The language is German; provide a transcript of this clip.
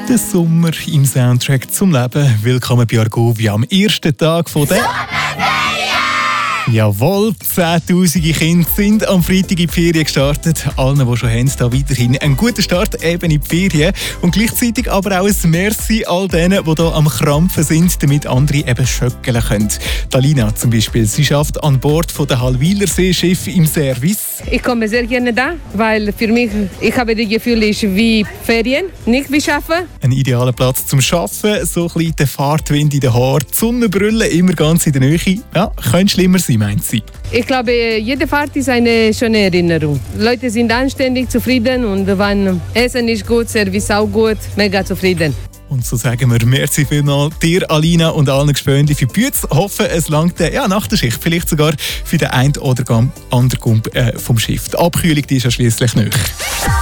Der Sommer im Soundtrack zum Leben. Willkommen bei Argovia am ersten Tag von der Jawohl, 10'000 Kinder sind am Freitag in die Ferien gestartet. Allen, die schon haben, da weiterhin einen guten Start eben in die Ferien. Und gleichzeitig aber auch ein Merci all denen, die hier am Krampfen sind, damit andere eben schöckeln können. Talina zum Beispiel, sie arbeitet an Bord von der Hallwilersee-Schiff im Service. Ich komme sehr gerne da, weil für mich, ich habe das Gefühl, es ist wie Ferien, nicht wie Arbeiten. Ein idealer Platz zum Arbeiten, so ein bisschen der Fahrtwind in den Haaren, die Sonnenbrille immer ganz in der Nähe. Ja, könnte schlimmer sein, meint sie. Ich glaube, jede Fahrt ist eine schöne Erinnerung. Die Leute sind anständig, zufrieden und wenn Essen ist gut, Service auch gut, mega zufrieden. Und so sagen wir merci vielmals dir, Alina, und allen Gespönden für die Bütze. Hoffen, es langt nach der Schicht, vielleicht sogar für den einen oder anderen Gump vom Schiff. Die Abkühlung die ist ja schliesslich nicht.